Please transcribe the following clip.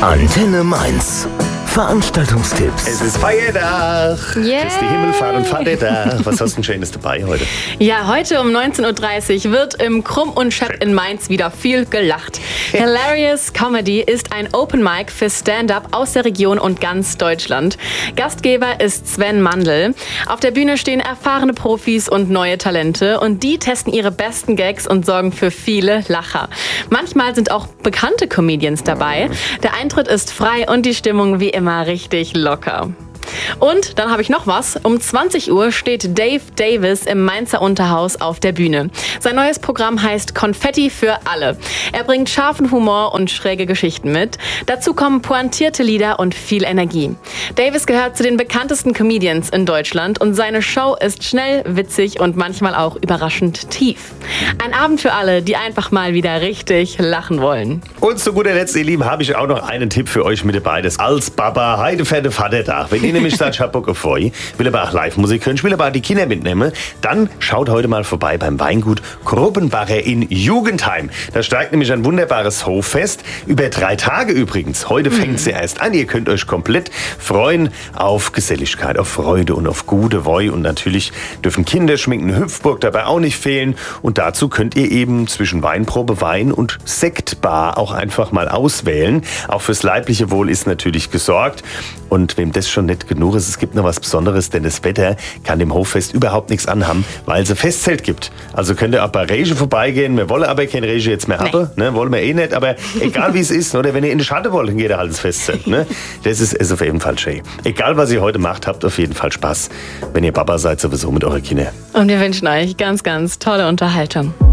Antenne Mainz. Veranstaltungstipps. Es ist Feiertag. Yeah. Christi Himmelfahrt und Vatertag. Was hast du denn Schönes dabei heute? Ja, heute um 19.30 Uhr wird im Krumm und Schepp in Mainz wieder viel gelacht. Hilarious Comedy ist ein Open Mic für Stand-Up aus der Region und ganz Deutschland. Gastgeber ist Sven Mandl. Auf der Bühne stehen erfahrene Profis und neue Talente und die testen ihre besten Gags und sorgen für viele Lacher. Manchmal sind auch bekannte Comedians dabei. Der Eintritt ist frei und die Stimmung wie immer richtig locker. Und dann habe ich noch was. Um 20 Uhr steht Dave Davis im Mainzer Unterhaus auf der Bühne. Sein neues Programm heißt Konfetti für alle. Er bringt scharfen Humor und schräge Geschichten mit. Dazu kommen pointierte Lieder und viel Energie. Davis gehört zu den bekanntesten Comedians in Deutschland und seine Show ist schnell, witzig und manchmal auch überraschend tief. Ein Abend für alle, die einfach mal wieder richtig lachen wollen. Und zu guter Letzt, ihr Lieben, habe ich auch noch einen Tipp für euch mit dabei. Das als Papa, heute fette Vatertag. Wenn ihr nämlich sagt, ich hab Bock auf euch, will aber auch Live-Musik hören, will aber auch die Kinder mitnehmen, dann schaut heute mal vorbei beim Weingut Kruppenbacher in Jugendheim. Da steigt nämlich ein wunderbares Hoffest. Über 3 Tage übrigens. Heute fängt sie erst an. Ihr könnt euch komplett freuen auf Geselligkeit, auf Freude und auf gute Woi. Und natürlich dürfen Kinder schminken, Hüpfburg dabei auch nicht fehlen. Und dazu könnt ihr eben zwischen Weinprobe, Wein und Sektbar auch einfach mal auswählen. Auch fürs leibliche Wohl ist natürlich gesorgt. Und wem das schon nicht genug ist, es gibt noch was Besonderes, denn das Wetter kann dem Hoffest überhaupt nichts anhaben, weil es ein Festzelt gibt. Also könnt ihr auch bei Regen vorbeigehen. Wir wollen aber kein Regen jetzt mehr haben, ne? Wollen wir eh nicht, aber egal wie es ist, oder wenn ihr in die Schatte wollt, dann geht ihr halt ins Festzelt. Ne? Das ist auf jeden Fall schön. Egal was ihr heute macht, habt auf jeden Fall Spaß, wenn ihr Papa seid, sowieso mit euren Kindern. Und wir wünschen euch ganz, ganz tolle Unterhaltung.